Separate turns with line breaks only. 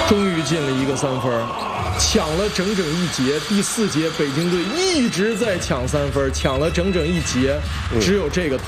终于进了一个3分，抢了整整一节。第4节北京队一直在抢3分，抢了整整一节，只有这个